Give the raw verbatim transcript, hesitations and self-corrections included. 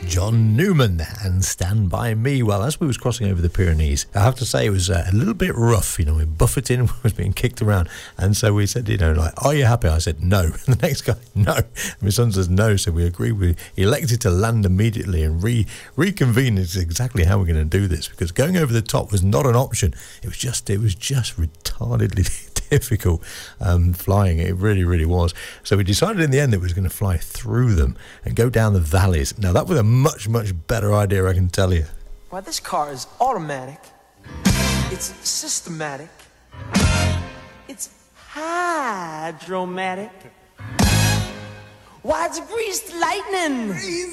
John Newman there, and Stand By Me. Well, as we was crossing over the Pyrenees, I have to say it was uh, a little bit rough, you know, we buffeting, was being kicked around, and so we said, you know, like, are you happy? I said, no. And the next guy, no. And my son says, no, so we agreed. We elected to land immediately and re reconvene is exactly how we're going to do this, because going over the top was not an option. It was just, it was just retardedly difficult um, flying. It really, really was. So we decided in the end that we was going to fly through them and go down the valleys. Now, that was a much, much better idea, I can tell you. Why, this car is automatic. It's systematic. It's hydromatic. Why, it's greased lightning.